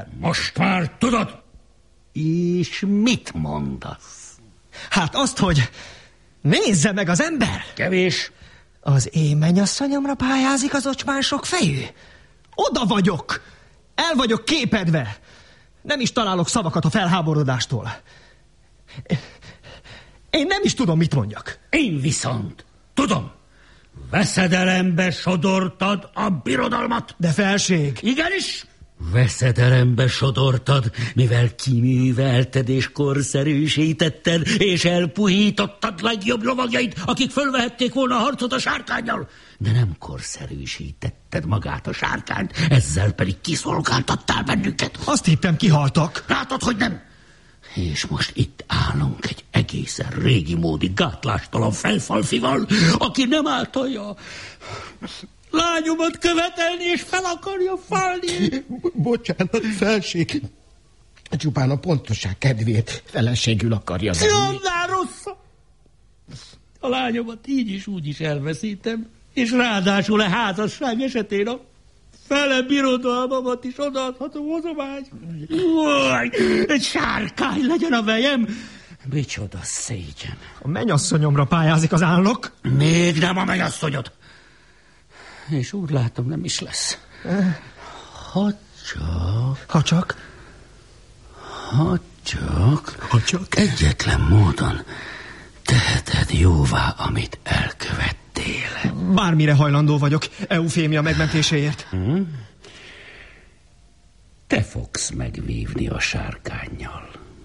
Most már tudod? És mit mondasz? Hát azt, hogy nézze meg az ember! Kevés. Az én mennyasszonyomra pályázik az ocsmán sok fejű. Oda vagyok! El vagyok képedve! Nem is találok szavakat a felháborodástól. Én nem is tudom, mit mondjak. Én viszont tudom. Veszedelembe sodortad a birodalmat. De felség. Igenis. Veszedelembe sodortad, mivel kiművelted és korszerűsítetted, és elpuhítottad legjobb lovagjaid, akik fölvehették volna a harcot a sárkánnyal. De nem korszerűsítetted magát a sárkányt, ezzel pedig kiszolgáltattál bennünket. Azt hittem, kihaltak. Látod, hogy nem? És most itt állunk egy egészen régi módi gátlástalan felfalfival, aki nem általja lányomat követelni, és fel akarja falni. Bocsánat, felség. Csupán a pontosság kedvéért feleségül akarja venni. Annál rosszabb. A lányomat így is úgy is elveszítem, és ráadásul a házasság esetén a fele birodalmamat is odaadhatom hozomány. Egy sárkány legyen a vejem. Micsoda szégyen. A mennyasszonyomra pályázik az állok. Még nem a mennyasszonyod. És úgy látom, nem is lesz. Ha csak egyetlen módon teheted jóvá, amit elkövettél. Bármire hajlandó vagyok Eufémia megmentéséért. Te fogsz megvívni a sárkánnyal.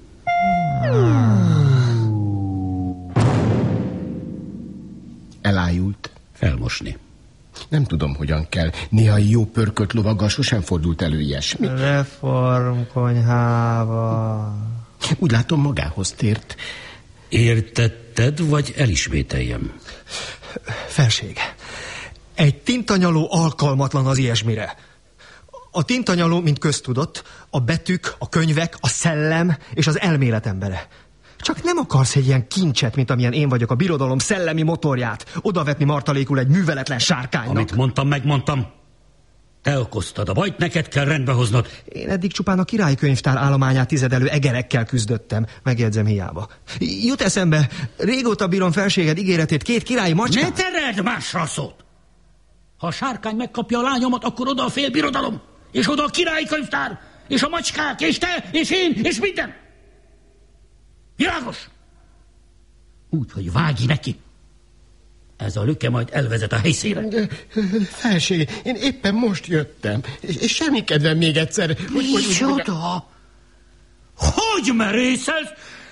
Elájult. Felmosni. Nem tudom, hogyan kell. Néha jó pörkölt lovaggal sosem fordult elő ilyesmi. Reformkonyhába. Úgy látom, magához tért. Értetted, vagy elismételjem? Felség. Egy tintanyaló alkalmatlan az ilyesmire. A tintanyaló, mint köztudott, a betűk, a könyvek, a szellem és az elmélet embere. Csak nem akarsz egy ilyen kincset, mint amilyen én vagyok, a birodalom szellemi motorját, odavetni martalékul egy műveletlen sárkánynak. Amit mondtam, megmondtam. Te okoztad a bajt, neked kell rendbehoznod. Én eddig csupán a királyi könyvtár állományát tizedelő egerekkel küzdöttem, megjegyzem hiába. Jut eszembe, régóta bírom felséged ígéretét, 2 királyi macskát. Ne tereld másra a szót! Ha a sárkány megkapja a lányomat, akkor oda a fél birodalom, és oda a királyi könyvtár, és a macskák, és te, és én, és minden. Világos? Úgy, hogy vágj neki. Ez a lüke majd elvezet a helyszínre. Felség, én éppen most jöttem, és semmi kedvem még egyszer. Micsoda? Hogy merészelsz?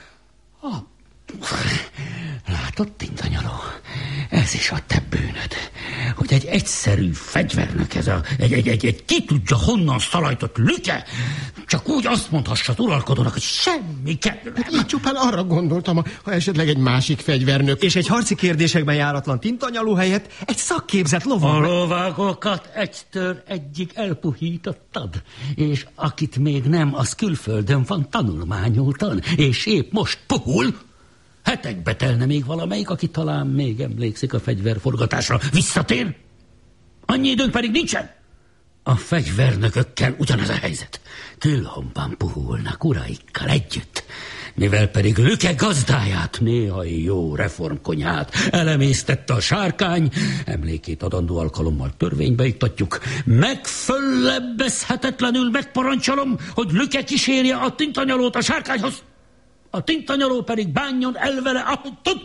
Látod, tintanyaló, ez is a te bűnöd, hogy egy egyszerű fegyvernek ez egy ki tudja honnan szalajtott lüke, csak úgy azt mondhassad uralkodónak, hogy semmi kedvem. Én csupán arra gondoltam, ha esetleg egy másik fegyvernök... És egy harci kérdésekben járatlan tintanyaló helyett egy szakképzett lovag. A lovagokat egytől egyig elpuhítottad, és akit még nem, az külföldön van tanulmányúton, és épp most puhul. Hetekbe telne még valamelyik, aki talán még emlékszik a fegyverforgatásra. Visszatér? Annyi időnk pedig nincsen. A fegyvernökökkel ugyanaz a helyzet. Külhomban puhulnak uraikkal együtt. Mivel pedig lüke gazdáját, néha jó reformkonyhát elemésztette a sárkány, emlékét adandó alkalommal törvénybe iktatjuk. Megföllebbezhetetlenül megparancsolom, hogy lüke kísérje a tintanyalót a sárkányhoz. A tintanyaló pedig bánjon el vele, ahogy tud.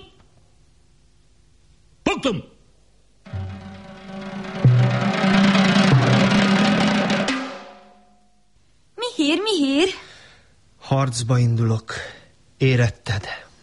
Punktum! Mi hír? Harcba indulok. Éretted?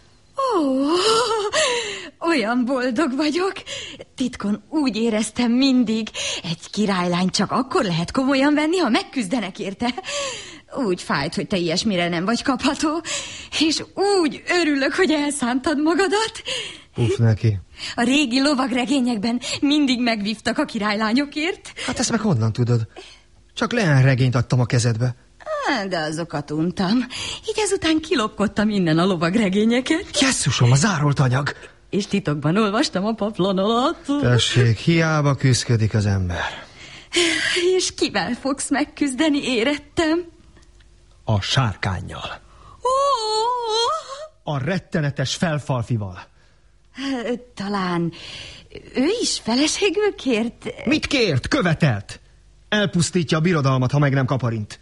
Olyan boldog vagyok. Titkon úgy éreztem mindig, egy királylány csak akkor lehet komolyan venni, ha megküzdenek érte. Úgy fájt, hogy te ilyesmire nem vagy kapható, és úgy örülök, hogy elszántad magadat. Uff neki. A régi lovagregényekben mindig megvívtak a királylányokért. Hát ezt meg honnan tudod? Csak leányregényt adtam a kezedbe. De azokat untam. Így ezután kilopkodtam innen a lovagregényeket. Jesszusom, a zárolt anyag. És titokban olvastam a paplon alatt. Tessék, hiába küszködik az ember. És kivel fogsz megküzdeni, érettem? A sárkánnyal. A rettenetes felfalfival. Talán ő is feleségül kért? Mit kért? Követelt. Elpusztítja a birodalmat, ha meg nem kaparint.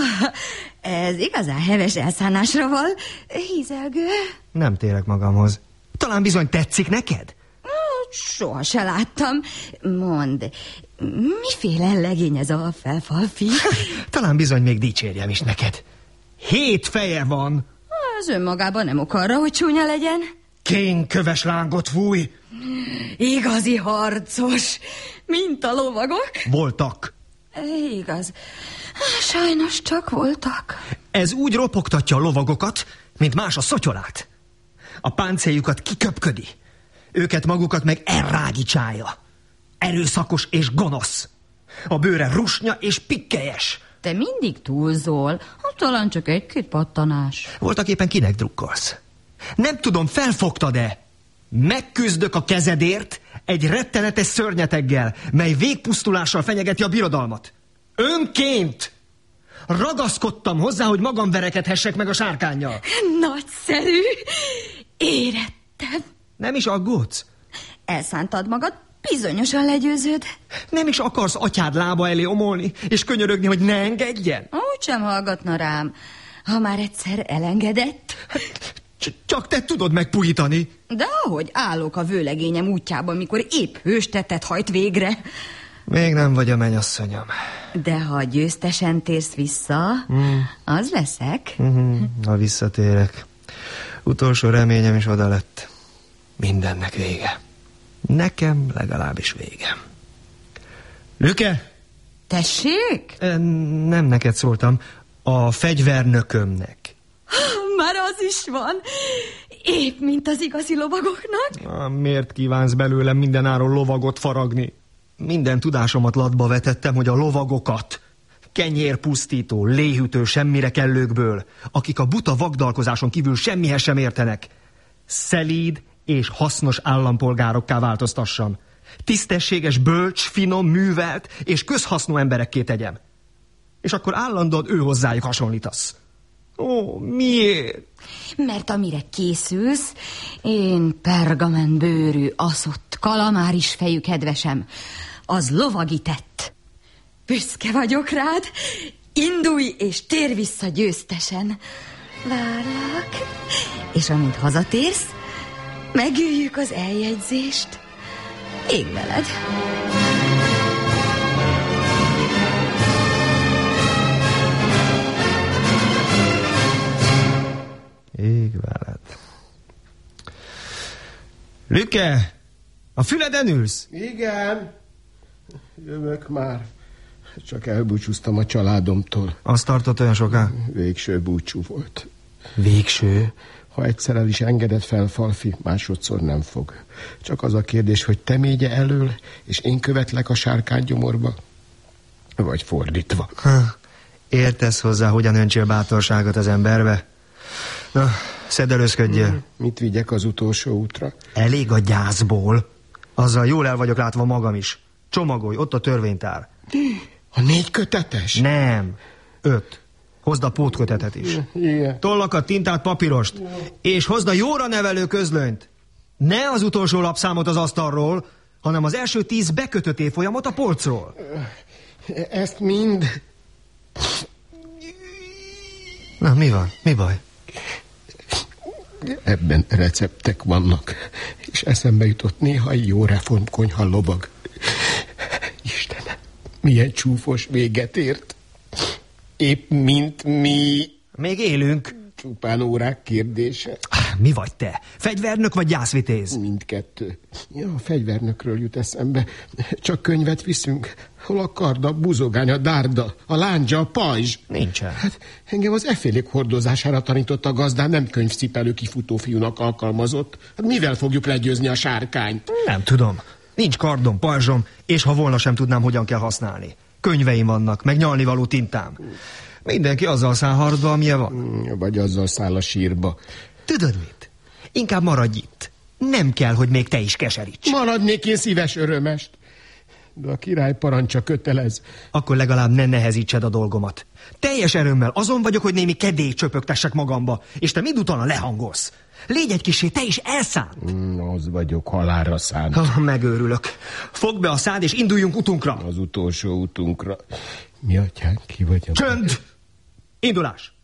Ez igazán heves elszánásra val, hízelgő. Nem térek magamhoz. Talán bizony tetszik neked? Soha se láttam. Mondd, miféle legény ez a felfalfi? Talán bizony még dicsérjem is neked. 7 feje van. Az önmagában nem ok arra, hogy csúnya legyen. Kénköves lángot fúj. Igazi harcos, mint a lovagok. Voltak. Igaz, sajnos csak voltak. Ez úgy ropogtatja a lovagokat, mint más a szotyolát. A páncéljukat kiköpködi. Őket magukat meg elrágicsája. Erőszakos és gonosz. A bőre rusnya és pikkelyes. Te mindig túlzol, talán csak 1-2 pattanás. Voltak éppen kinek drukkolsz? Nem tudom, felfogtad-e? Megküzdök a kezedért egy rettenetes szörnyeteggel, mely végpusztulással fenyegeti a birodalmat. Önként ragaszkodtam hozzá, hogy magam verekedhessek meg a sárkánnyal. Nagyszerű! Érettem. Nem is aggódsz? Elszántad magad, bizonyosan legyőzöd. Nem is akarsz atyád lába elé omolni, és könyörögni, hogy ne engedjen? Úgy sem hallgatna rám, ha már egyszer elengedett. Csak te tudod megpuhítani. De ahogy állok a vőlegényem útjában, mikor épp hőstettet hajt végre. Még nem vagy a mennyasszonyom. De ha győztesen térsz vissza, az leszek. Ha visszatérek. Utolsó reményem is oda lett. Mindennek vége. Nekem legalábbis vége. Lüke? Tessék? Nem neked szóltam. A fegyvernökömnek. Már az is van. Épp, mint az igazi lovagoknak. Miért kívánsz belőlem mindenáron lovagot faragni? Minden tudásomat latba vetettem, hogy a lovagokat, kenyérpusztító, léhütő, semmire kellőkből, akik a buta vagdalkozáson kívül semmihez sem értenek, szelíd és hasznos állampolgárokká változtassam. Tisztességes, bölcs, finom, művelt és közhasznú emberekké tegyem. És akkor állandóan ő hozzájuk hasonlítasz. Ó, miért? Mert amire készülsz, én pergamenbőrű, aszott, kalamáris fejű kedvesem, az lovagi tett. Büszke vagyok rád, indulj és tér vissza győztesen. Várlak, és amint hazatérsz, megüljük az eljegyzést. Ég veled. Ég veled. Lüke, a füleden ülsz? Igen, jövök már. Csak elbúcsúztam a családomtól. Azt tartott olyan soká? Végső búcsú volt. Végső? Ha egyszer el is engedett felfalfi, másodszor nem fog. Csak az a kérdés, hogy te mégye elől, és én követlek a sárkány gyomorba, vagy fordítva. Értesz hozzá, hogyan öntsél bátorságot az emberbe? Na, szedelőzködjél. Mit vigyek az utolsó útra? Elég a gyászból. Azzal jól el vagyok látva magam is. Csomagolj, ott a törvénytár. A 4 kötetes? Nem, 5. Hozd a pótkötetet is. Igen. Tollakat, tintát, papírost. És hozd a jóra nevelő közlönyt. Ne az utolsó lapszámot az asztalról, hanem az első 10 bekötött évfolyamot a polcról. Ezt mind... Na, mi van? Mi baj? Ebben receptek vannak, és eszembe jutott néha jó reformkonyha lobag. Istenem, milyen csúfos véget ért. Épp mint mi... Még élünk. Csupán órák kérdése. Mi vagy te? Fegyvernök vagy gyászvitéz? Mindkettő. Ja, a fegyvernökről jut eszembe. Csak könyvet viszünk. Hol a kard, a buzogány, a dárda, a láncsa, a pajzs? Nincsen. Hát engem az effélék hordozására tanította a gazdám, nem könyvcipelő kifutófiúnak alkalmazott. Hát mivel fogjuk legyőzni a sárkányt? Nem tudom. Nincs kardom, pajzsom, és ha volna sem tudnám, hogyan kell használni. Könyveim vannak, meg nyalnivaló tintám. Mindenki azzal száll harcba, amilyen van. Vagy azzal száll a sírba. Tudod mit? Inkább maradj itt. Nem kell, hogy még te is keseríts. Maradnék én szíves örömest. De a király parancsa kötelez. Akkor legalább ne nehezítsed a dolgomat. Teljes erőmmel azon vagyok, hogy némi kedélyt csöpögtessek magamba, és te mindutána lehangolsz. Légy egy kissé, te is elszánt. Az vagyok, halálra szánt. Megőrülök. Fogd be a szád, és induljunk utunkra. Az utolsó utunkra. Mi atyánk, ki vagy a... Csönd! Indulás!